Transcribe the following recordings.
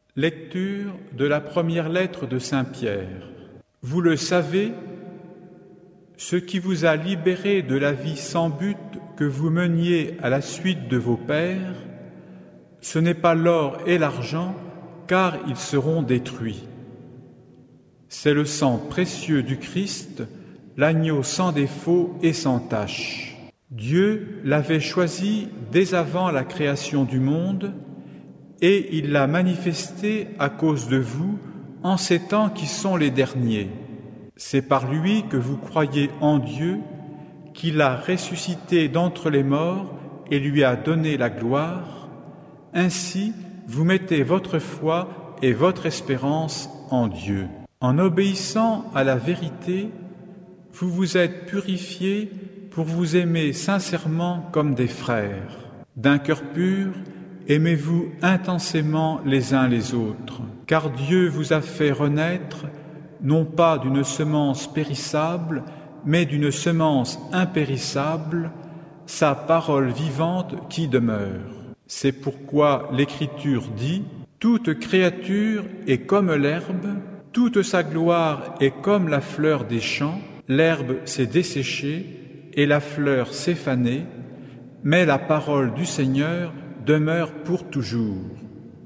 Lecture de la première lettre de Saint Pierre. Vous le savez, ce qui vous a libéré de la vie sans but que vous meniez à la suite de vos pères, ce n'est pas l'or et l'argent, car ils seront détruits. C'est le sang précieux du Christ, l'agneau sans défaut et sans tache. Dieu l'avait choisi dès avant la création du monde, et il l'a manifesté à cause de vous en ces temps qui sont les derniers. C'est par lui que vous croyez en Dieu, qui l'a ressuscité d'entre les morts et lui a donné la gloire. Ainsi, vous mettez votre foi et votre espérance en Dieu. En obéissant à la vérité, vous vous êtes purifiés pour vous aimer sincèrement comme des frères. D'un cœur pur, aimez-vous intensément les uns les autres, car Dieu vous a fait renaître, non pas d'une semence périssable, mais d'une semence impérissable, sa parole vivante qui demeure. C'est pourquoi l'Écriture dit « Toute créature est comme l'herbe, toute sa gloire est comme la fleur des champs, l'herbe s'est desséchée et la fleur s'est fanée, mais la parole du Seigneur demeure pour toujours. »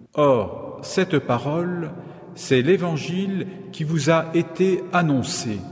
Or, cette parole, c'est l'Évangile qui vous a été annoncé.